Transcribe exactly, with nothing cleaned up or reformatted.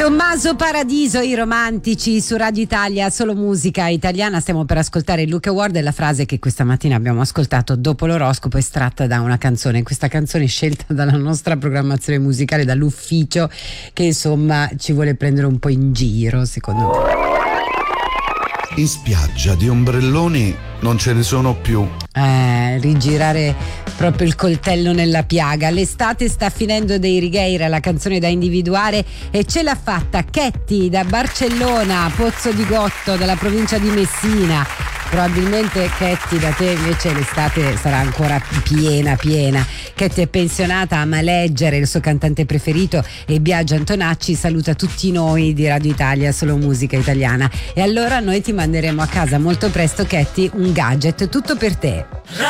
Tommaso Paradiso, i romantici su Radio Italia, solo musica italiana. Stiamo per ascoltare il Luke Award e la frase che questa mattina abbiamo ascoltato dopo l'oroscopo è estratta da una canzone. Questa canzone è scelta dalla nostra programmazione musicale, dall'ufficio, che insomma ci vuole prendere un po' in giro, secondo me. In spiaggia di ombrelloni non ce ne sono più. Eh, rigirare proprio il coltello nella piaga. L'estate sta finendo dei Righeira, la canzone da individuare, e ce l'ha fatta Ketty da Barcellona, Pozzo di Gotto, dalla provincia di Messina. Probabilmente Ketty, da te invece l'estate sarà ancora piena piena. Ketty è pensionata, ama leggere, il suo cantante preferito è Biagio Antonacci. Saluta tutti noi di Radio Italia, solo musica italiana. E allora noi ti manderemo a casa molto presto, Ketty, un gadget tutto per te.